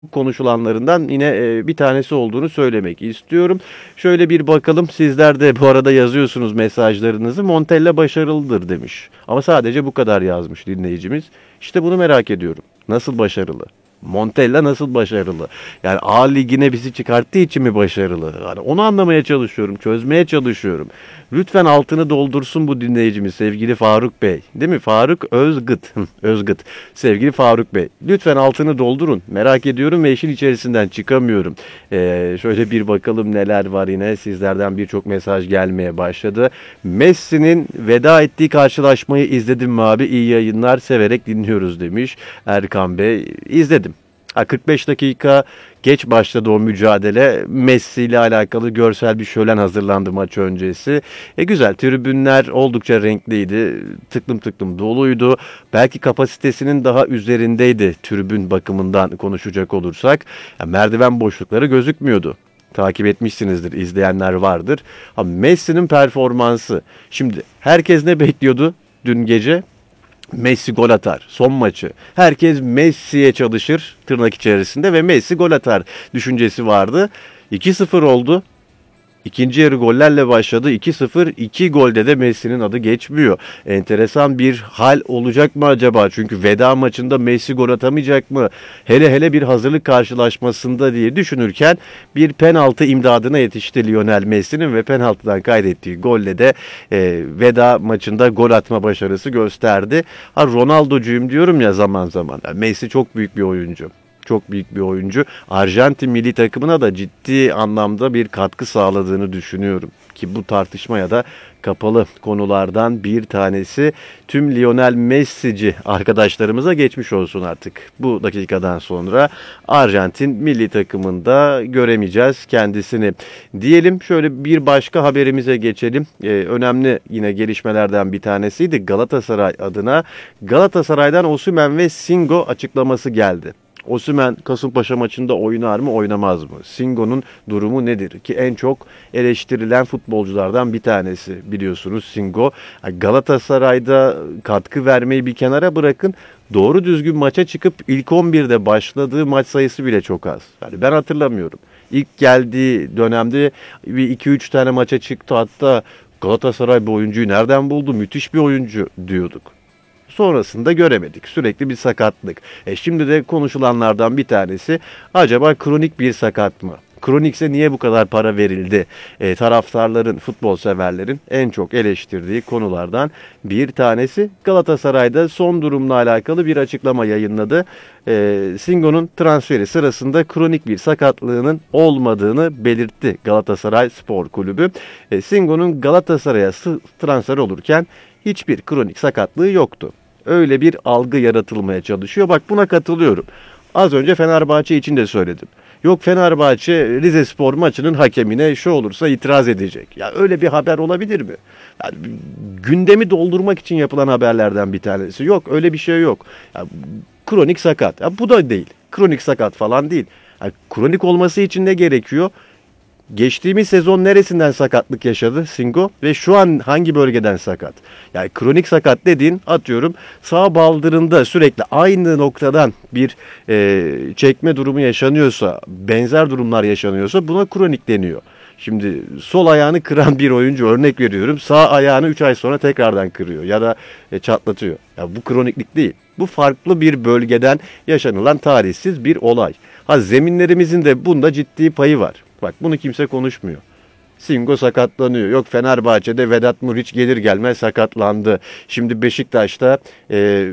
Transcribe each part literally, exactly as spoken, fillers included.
konuşulanlarından yine e, bir tanesi olduğunu söylemek istiyorum. Şöyle bir bakalım, sizler de bu arada yazıyorsunuz mesajlarınızı. Montella başarılıdır demiş. Ama sadece bu kadar yazmış dinleyicimiz. İşte bunu merak ediyorum. Nasıl başarılı? Montella nasıl başarılı? Yani A ligine bizi çıkarttığı için mi başarılı? Yani onu anlamaya çalışıyorum, çözmeye çalışıyorum. Lütfen altını doldursun bu dinleyicimiz sevgili Faruk Bey. Değil mi? Faruk Özgıt. Hı, Özgıt. Sevgili Faruk Bey. Lütfen altını doldurun. Merak ediyorum ve işin içerisinden çıkamıyorum. Ee, şöyle bir bakalım neler var yine. Sizlerden birçok mesaj gelmeye başladı. Messi'nin veda ettiği karşılaşmayı izledim mi abi? İyi yayınlar, severek dinliyoruz demiş Erkan Bey. İzledim. Ha, kırk beş dakika geç başladı o mücadele. Messi ile alakalı görsel bir şölen hazırlandı maç öncesi. E güzel, tribünler oldukça renkliydi. Tıklım tıklım doluydu. Belki kapasitesinin daha üzerindeydi tribün bakımından konuşacak olursak. Ya, merdiven boşlukları gözükmüyordu. Takip etmişsinizdir, izleyenler vardır. Ha, Messi'nin performansı. Şimdi herkes ne bekliyordu dün gece? Messi gol atar. Son maçı. Herkes Messi'ye çalışır tırnak içerisinde ve Messi gol atar düşüncesi vardı. iki sıfır oldu. İkinci yarı gollerle başladı. iki sıfır, iki golde de Messi'nin adı geçmiyor. Enteresan bir hal olacak mı acaba? Çünkü veda maçında Messi gol atamayacak mı? Hele hele bir hazırlık karşılaşmasında diye düşünürken bir penaltı imdadına yetişti Lionel Messi'nin ve penaltıdan kaydettiği golle de e, veda maçında gol atma başarısı gösterdi. Ha, Ronaldo'cuyum diyorum ya zaman zaman. Yani Messi çok büyük bir oyuncu. Çok büyük bir oyuncu. Arjantin milli takımına da ciddi anlamda bir katkı sağladığını düşünüyorum. Ki bu tartışmaya da kapalı konulardan bir tanesi. Tüm Lionel Messi'ci arkadaşlarımıza geçmiş olsun artık. Bu dakikadan sonra Arjantin milli takımında göremeyeceğiz kendisini. Diyelim, şöyle bir başka haberimize geçelim. Ee, önemli yine gelişmelerden bir tanesiydi. Galatasaray adına Galatasaray'dan Osimhen ve Singo açıklaması geldi. Osimhen Kasımpaşa maçında oynar mı oynamaz mı? Singo'nun durumu nedir? Ki en çok eleştirilen futbolculardan bir tanesi biliyorsunuz Singo. Galatasaray'da katkı vermeyi bir kenara bırakın. Doğru düzgün maça çıkıp ilk on birde başladığı maç sayısı bile çok az. Yani ben hatırlamıyorum. İlk geldiği dönemde bir iki üç tane maça çıktı. Hatta Galatasaray bu oyuncuyu nereden buldu? Müthiş bir oyuncu diyorduk. Sonrasında göremedik. Sürekli bir sakatlık. E şimdi de konuşulanlardan bir tanesi, acaba kronik bir sakat mı? Kronikse niye bu kadar para verildi? E, taraftarların, futbol severlerin en çok eleştirdiği konulardan bir tanesi. Galatasaray'da son durumla alakalı bir açıklama yayınladı. E, Singo'nun transferi sırasında kronik bir sakatlığının olmadığını belirtti Galatasaray Spor Kulübü. E, Singo'nun Galatasaray'a transfer olurken hiçbir kronik sakatlığı yoktu. Öyle bir algı yaratılmaya çalışıyor. Bak, buna katılıyorum. Az önce Fenerbahçe için de söyledim. Yok, Fenerbahçe Rizespor maçının hakemine şu olursa itiraz edecek. Ya öyle bir haber olabilir mi? Yani gündemi doldurmak için yapılan haberlerden bir tanesi. Yok, öyle bir şey yok. Ya, kronik sakat. Ya, bu da değil. Kronik sakat falan değil. Ya, kronik olması için ne gerekiyor? Geçtiğimiz sezon neresinden sakatlık yaşadı Singo ve şu an hangi bölgeden sakat? Yani kronik sakat dediğin, atıyorum sağ baldırında sürekli aynı noktadan bir e, çekme durumu yaşanıyorsa, benzer durumlar yaşanıyorsa buna kronik deniyor. Şimdi sol ayağını kıran bir oyuncu, örnek veriyorum, sağ ayağını üç ay sonra tekrardan kırıyor ya da e, çatlatıyor. Ya bu kroniklik değil. Bu farklı bir bölgeden yaşanılan tarihsiz bir olay. Ha, zeminlerimizin de bunda ciddi payı var. Bak, bunu kimse konuşmuyor. Singo sakatlanıyor. Yok, Fenerbahçe'de Vedat Muriç gelir gelmez sakatlandı. Şimdi Beşiktaş'ta e,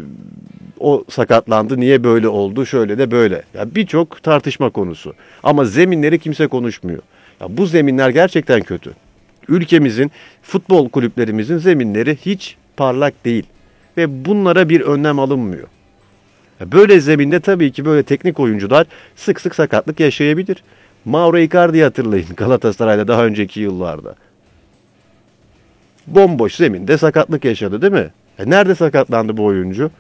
o sakatlandı. Niye böyle oldu? Şöyle de böyle. Ya birçok tartışma konusu. Ama zeminleri kimse konuşmuyor. Ya bu zeminler gerçekten kötü. Ülkemizin, futbol kulüplerimizin zeminleri hiç parlak değil. Ve bunlara bir önlem alınmıyor. Böyle zeminde tabii ki böyle teknik oyuncular sık sık sakatlık yaşayabilir. Mauro Icardi'yi hatırlayın Galatasaray'da daha önceki yıllarda. Bomboş zeminde sakatlık yaşadı, değil mi? E nerede sakatlandı bu oyuncu?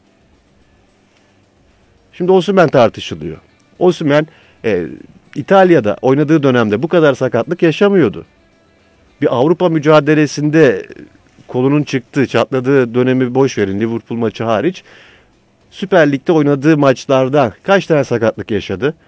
Şimdi Osimhen tartışılıyor. Osimhen e, İtalya'da oynadığı dönemde bu kadar sakatlık yaşamıyordu. Bir Avrupa mücadelesinde kolunun çıktığı, çatladığı dönemi boş verin, Liverpool maçı hariç. Süper Lig'de oynadığı maçlarda kaç tane sakatlık yaşadı?